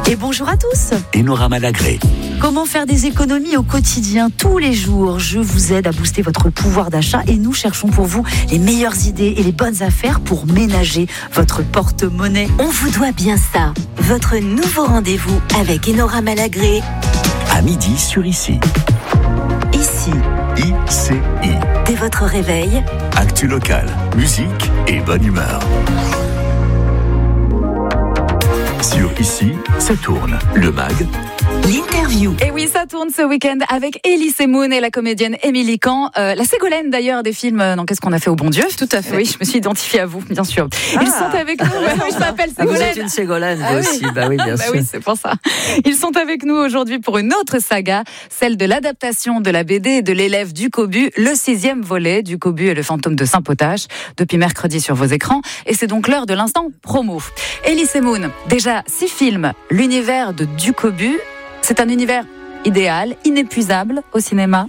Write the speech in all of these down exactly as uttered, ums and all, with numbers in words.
Et bonjour à tous. Enora Malagré. Comment faire des économies au quotidien, tous les jours? Je vous aide à booster votre pouvoir d'achat et nous cherchons pour vous les meilleures idées et les bonnes affaires pour ménager votre porte-monnaie. On vous doit bien ça. Votre nouveau rendez-vous avec Enora Malagré. À midi sur Ici. Ici. I C I. Dès votre réveil. Actu locale, musique et bonne humeur. Sur Ici, ça tourne. Le mag. L'interview. Et oui, ça tourne ce week-end avec Elise Moon et la comédienne Émilie Kahn, euh, la Ségolène d'ailleurs des films euh, dans Qu'est-ce qu'on a fait au bon Dieu. Tout à fait. Oui, je me suis identifiée à vous, bien sûr. Ah. Ils sont avec nous. Ouais, oui, je m'appelle Ah, vous Ségolène. êtes une Ségolène, vous Ah oui. aussi. Bah oui, bien Bah sûr. oui, c'est pour ça. Ils sont avec nous aujourd'hui pour une autre saga, celle de l'adaptation de la B D et de l'élève du Cobu, le sixième volet du Cobu et le fantôme de Saint-Potache, depuis mercredi sur vos écrans. Et c'est donc l'heure de l'instant promo. Elise Moon, déjà six films, l'univers de du Cobu. C'est un univers idéal, inépuisable au cinéma.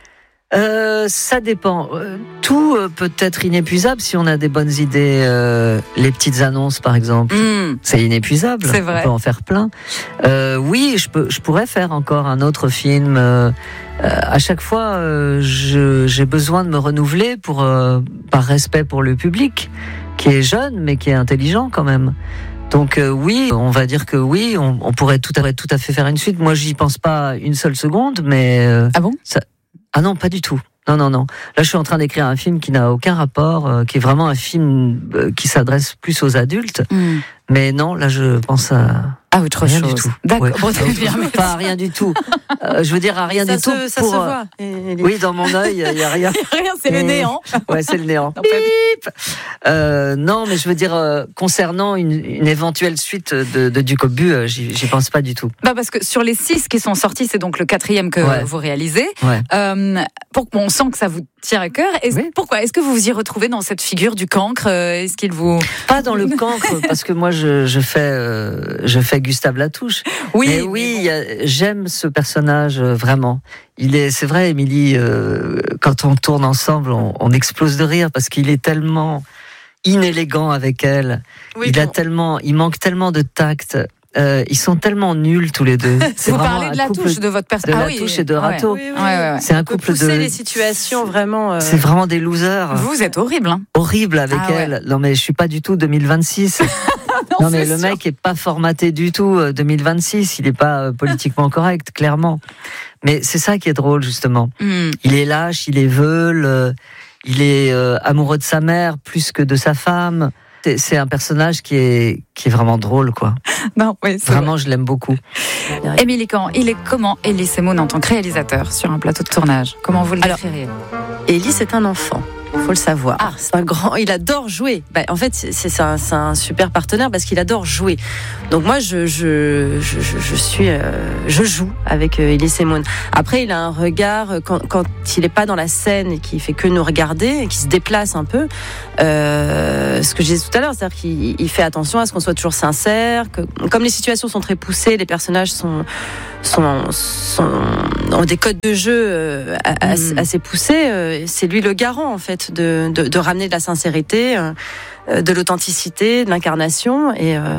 Euh, ça dépend. Euh, Tout euh, peut être inépuisable si on a des bonnes idées. Euh, les petites annonces, par exemple, Mmh. c'est inépuisable. C'est vrai. On peut en faire plein. Euh, oui, je peux, je pourrais faire encore un autre film. Euh, euh, à chaque fois, euh, je, j'ai besoin de me renouveler pour, euh, par respect pour le public, qui est jeune mais qui est intelligent quand même. Donc euh, oui, on va dire que oui, on, on pourrait tout à, tout à fait faire une suite. Moi, j'y pense pas une seule seconde, mais euh, Ah bon? ça... ah non, pas du tout. Non, non, non. Là, je suis en train d'écrire un film qui n'a aucun rapport, euh, qui est vraiment un film euh, qui s'adresse plus aux adultes. Mmh. Mais non, là, je pense à Ah, autre rien chose. du tout. D'accord. Ouais. Bon, très bien. Pas à rien du tout. Euh, je veux dire à rien ça du se, tout. ça pour, se euh, voit. Et les- Oui, dans mon œil, il y a rien. Rien, c'est le Et- néant. Ouais, c'est le néant. Non, pas- Bip. Euh, non, mais je veux dire, euh, concernant une, une éventuelle suite de, de du Cobu, euh, j'y, j'y pense pas du tout. Bah parce que sur les six qui sont sortis, c'est donc le quatrième que Ouais. vous réalisez. Ouais. Euh, pour, bon, on sent que ça vous tient à cœur. Est-ce, Oui. Pourquoi? Est-ce que vous vous y retrouvez dans cette figure du cancre? Euh, Est-ce qu'il vous... Pas dans le cancre, parce que moi, je, je fais, euh, je fais Gustave Latouche. Oui, mais oui, il y a- j'aime ce personnage euh, vraiment. Il est, c'est vrai, Émilie, euh, quand on tourne ensemble, on, on explose de rire parce qu'il est tellement inélégant avec elle. Oui, il a bon. tellement, il manque tellement de tact. Euh, ils sont tellement nuls tous les deux. C'est vous vraiment parlez de un la couple touche de votre de personnage. la Ah oui, touche et de ouais. Rato. Oui, oui, Ouais, ouais, ouais. C'est un On peut couple pousser de. les situations vraiment. euh, C'est vraiment des losers. Vous êtes horrible, hein. Horrible avec Ah ouais. elle. Non mais je suis pas du tout deux mille vingt-six. non, mais c'est le sûr. mec est pas formaté du tout euh, deux mille vingt-six. Il est pas euh, politiquement correct, clairement. Mais c'est ça qui est drôle justement. Hmm. Il est lâche, il est veule, euh, il est euh, amoureux de sa mère plus que de sa femme. C'est, c'est un personnage qui est qui est vraiment drôle quoi. Non, oui, c'est Vraiment, je l'aime beaucoup. vrai. Émilie Kahn, il est comment Elise Moon en tant que réalisateur sur un plateau de tournage? Comment vous le Alors, décririez? Ellie, c'est un enfant. Il faut le savoir. Ah. C'est un grand. Il adore jouer. Bah, en fait, c'est, c'est, un, c'est un super partenaire parce qu'il adore jouer. Donc moi, je, je, je, je, je suis, euh, je joue avec euh, Elise Moon. Après, il a un regard euh, quand, quand il n'est pas dans la scène et qu'il fait que nous regarder et qu'il se déplace un peu. Euh, ce que je disais tout à l'heure, c'est-à-dire qu'il il fait attention à ce qu'on soit toujours sincère. Que, comme les situations sont très poussées, les personnages sont sont, sont ont des codes de jeu euh, assez, Mm. assez poussés. euh, C'est lui le garant en fait de, de, de ramener de la sincérité, euh, de l'authenticité, de l'incarnation et euh,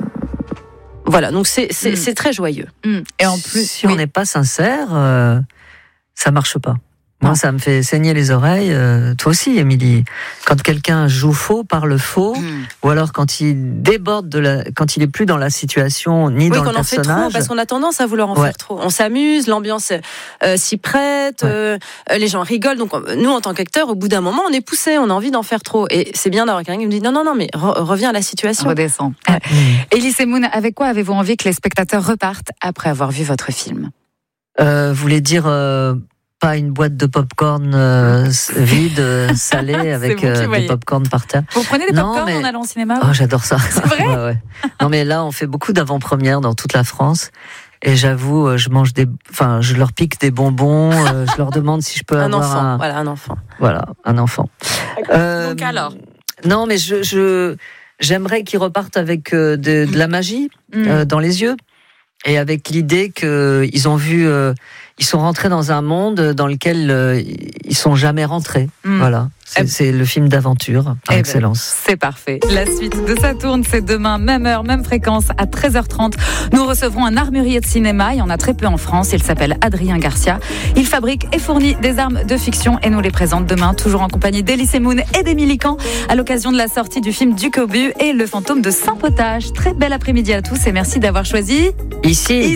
voilà. Donc c'est c'est, Mm. c'est très joyeux. Hmm. Et en plus, si oui. on n'est pas sincère, euh, ça marche pas. Moi, Non. ça me fait saigner les oreilles. euh, toi aussi, Émilie. Quand quelqu'un joue faux, parle faux, Hmm. ou alors quand il déborde de la, quand il est plus dans la situation ni Oui, dans qu'on le en fait trop, personnage. parce qu'on a tendance à vouloir en Ouais. faire trop. On s'amuse, l'ambiance euh, s'y prête, Ouais. euh, les gens rigolent. Donc, on- nous, en tant qu'acteurs, au bout d'un moment, on est poussé, on a envie d'en faire trop. Et c'est bien d'avoir quelqu'un qui me dit non, non, non, mais re- reviens à la situation. Redescend. Mmh. Elise Moon, avec quoi avez-vous envie que les spectateurs repartent après avoir vu votre film? Euh, vous voulez dire euh, pas une boîte de popcorn euh, vide, euh, salé, avec vous qui euh, voyez. des popcorn par terre. Vous prenez des Non, popcorn mais- en allant au cinéma? Oh, j'adore ça. C'est vrai? Ouais, ouais. Non, mais là, on fait beaucoup d'avant-premières dans toute la France. Et j'avoue, euh, je mange des, enfin, je leur pique des bonbons. euh, je leur demande si je peux Un avoir enfant, un, voilà, un enfant. voilà, un enfant. Euh, Donc alors Non, mais je, je j'aimerais qu'ils repartent avec euh, de, de la magie Hmm. euh, dans les yeux et avec l'idée que ils ont vu, euh, ils sont rentrés dans un monde dans lequel euh, ils sont jamais rentrés. Mmh. Voilà. C'est, eh c'est le film d'aventure par eh excellence. Ben, c'est parfait. La suite de Ça tourne, c'est demain, même heure, même fréquence, à treize heures trente. Nous recevrons un armurier de cinéma. Il y en a très peu en France. Il s'appelle Adrien Garcia. Il fabrique et fournit des armes de fiction et nous les présente demain, toujours en compagnie d'Elysée Moon et d'Émilie Camp, à l'occasion de la sortie du film Du Cobu et Le Fantôme de Saint-Potage. Très bel après-midi à tous et merci d'avoir choisi Ici.